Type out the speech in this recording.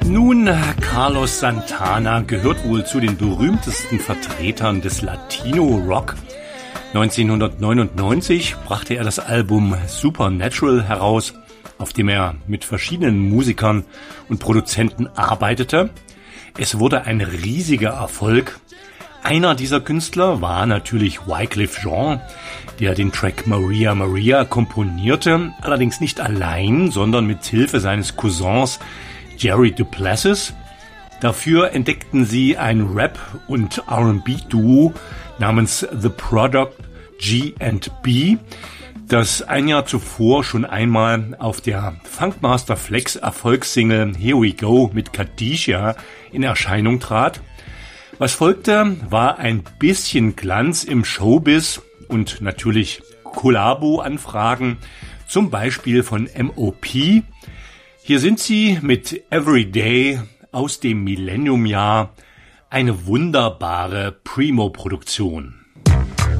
Nun, Carlos Santana gehört wohl zu den berühmtesten Vertretern des Latino-Rock. 1999 brachte er das Album Supernatural heraus, auf dem er mit verschiedenen Musikern und Produzenten arbeitete. Es wurde ein riesiger Erfolg. Einer dieser Künstler war natürlich Wyclef Jean, der den Track Maria Maria komponierte, allerdings nicht allein, sondern mit Hilfe seines Cousins Jerry Duplessis. Dafür entdeckten sie ein Rap- und R&B-Duo namens The Product G&B, das ein Jahr zuvor schon einmal auf der Funkmaster Flex Erfolgssingle Here We Go mit Khadijah in Erscheinung trat. Was folgte, war ein bisschen Glanz im Showbiz und natürlich Kollabo-Anfragen, zum Beispiel von M.O.P. Hier sind sie mit Everyday aus dem Millennium-Jahr, eine wunderbare Primo-Produktion.